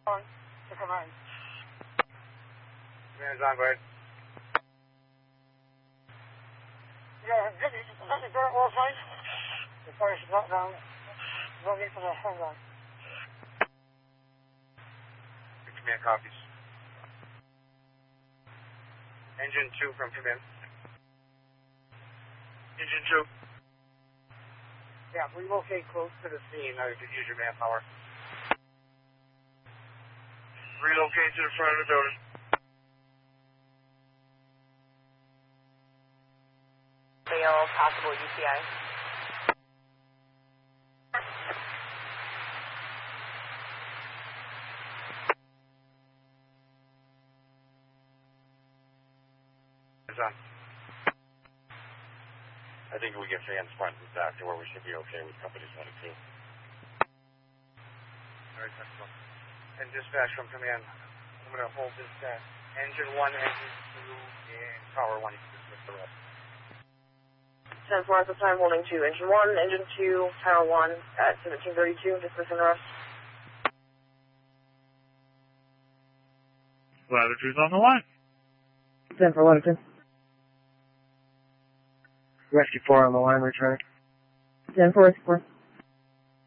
On to command. Command's on, go ahead. Yeah, this is very well fine. The fire is not down. Running for the home line. Command copies. Engine 2 from command. Engine 2. Yeah, relocate close to the scene. Now you can use your manpower. Relocate to the front of the building. Fail possible UTI. It's on. I think we get fans front and back to where we should be okay with companies 1 and 2. Alright, that's cool. And dispatch from command. I'm going to hold this engine 1, engine 2, and power 1. You can dismiss the rest. 10-4 at the time, holding 2. Engine 1, engine 2, tower 1 at 1732, dismissing the rest. Latitude's on the line. 10 for latitude. Rescue 4 on the line, returning. 10 for rescue 4.